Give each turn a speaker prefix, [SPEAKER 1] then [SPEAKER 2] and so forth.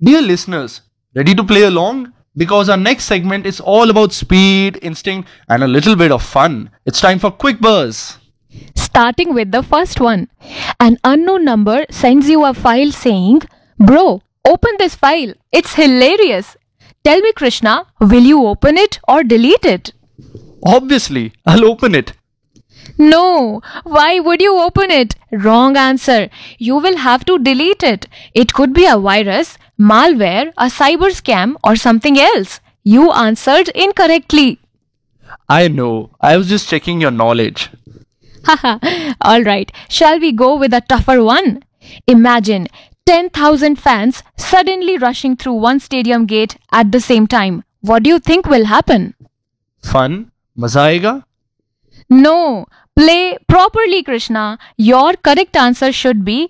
[SPEAKER 1] Dear listeners, ready to play along? Because our next segment is all about speed, instinct, and a little bit of fun. It's time for Quick Buzz.
[SPEAKER 2] Starting with the first one. An unknown number sends you a file saying, Bro, open this file. It's hilarious. Tell me, Krishna, will you open it or delete it?
[SPEAKER 1] Obviously, I'll open it.
[SPEAKER 2] No, why would you open it? Wrong answer. You will have to delete it. It could be a virus, malware, a cyber scam, or something else. You answered incorrectly.
[SPEAKER 1] I know, I was just checking your knowledge.
[SPEAKER 2] Haha, alright. Shall we go with a tougher one? Imagine 10,000 fans suddenly rushing through one stadium gate at the same time. What do you think will happen?
[SPEAKER 1] Fun? Maza aega?
[SPEAKER 2] No, play properly, Krishna. Your correct answer should be